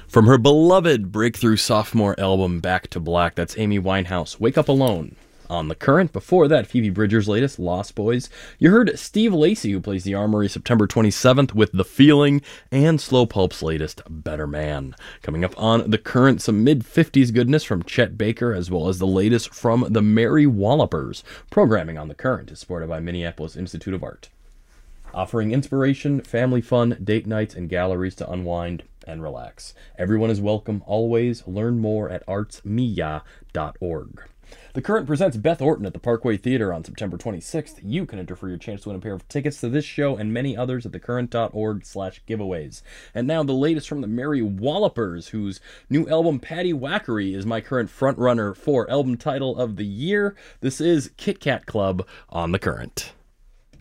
From her beloved breakthrough sophomore album Back to Black, that's Amy Winehouse, Wake Up Alone. On The Current, before that, Phoebe Bridgers' latest, Lost Boys. You heard Steve Lacy, who plays the Armory, September 27th, with The Feeling, and Slow Pulp's latest, Better Man. Coming up on The Current, some mid-50s goodness from Chet Baker, as well as the latest from the Merry Wallopers. Programming on The Current is supported by Minneapolis Institute of Art, offering inspiration, family fun, date nights, and galleries to unwind and relax. Everyone is welcome, always. Learn more at artsmia.org. The Current presents Beth Orton at the Parkway Theater on September 26th. You can enter for your chance to win a pair of tickets to this show and many others at thecurrent.org/giveaways. And now the latest from the Merry Wallopers, whose new album Patty Wackery is my current frontrunner for album title of the year. This is Kit Kat Club on The Current.